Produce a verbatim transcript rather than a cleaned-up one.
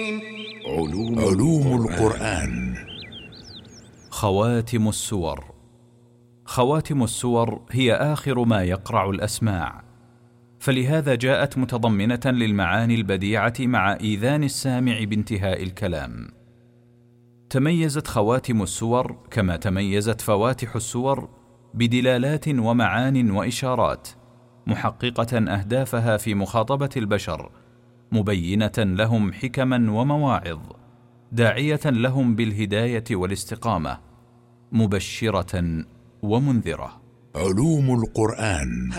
علوم, علوم القرآن. خواتم السور. خواتم السور هي آخر ما يقرع الأسماع، فلهذا جاءت متضمنة للمعاني البديعة مع إيذان السامع بانتهاء الكلام. تميزت خواتم السور كما تميزت فواتح السور بدلالات ومعان وإشارات محققة أهدافها في مخاطبة البشر، مبينة لهم حكما ومواعظ، داعية لهم بالهداية والاستقامة، مبشرة ومنذرة. علوم القرآن.